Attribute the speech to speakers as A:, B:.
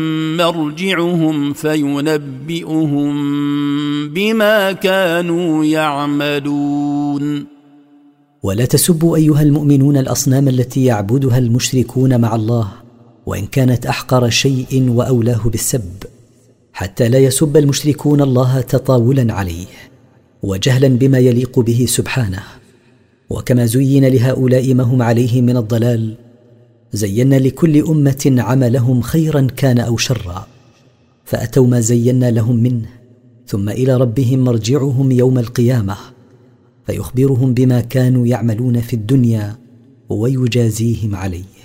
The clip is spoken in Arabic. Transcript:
A: مرجعهم فينبئهم بما كانوا يعملون.
B: ولا تسبوا أيها المؤمنون الأصنام التي يعبدها المشركون مع الله، وإن كانت أحقر شيء وأولاه بالسب، حتى لا يسب المشركون الله تطاولا عليه وجهلا بما يليق به سبحانه. وكما زين لهؤلاء ما هم عليه من الضلال، زينا لكل أمة عملهم خيرا كان أو شرا، فأتوا ما زينا لهم منه، ثم إلى ربهم مرجعهم يوم القيامة فيخبرهم بما كانوا يعملون في الدنيا ويجازيهم عليه.